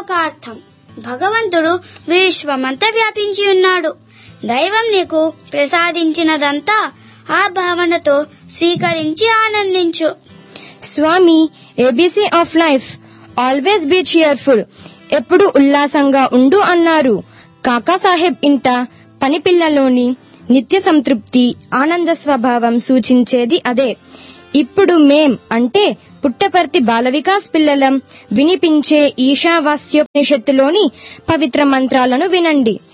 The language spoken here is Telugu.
ఒక అర్థం. భగవంతుడు విశ్వమంతా వ్యాపించి ఉన్నాడు. దైవం నీకు ప్రసాదించినదంతా ఆ భావనతో స్వీకరించి ఆనందించు. స్వామి, ABC of life, always be cheerful, ఎప్పుడు ఉల్లాసంగా ఉండు అన్నారు. కాకాసాహెబ్ ఇంట పని పిల్లలోని నిత్య సంతృప్తి, ఆనంద స్వభావం సూచించేది అదే. ఇప్పుడు మేం అంటే పుట్టపర్తి బాల వికాస్ పిల్లలం వినిపించే ఈశావాస్యోపనిషత్తులోని పవిత్ర మంత్రాలను వినండి.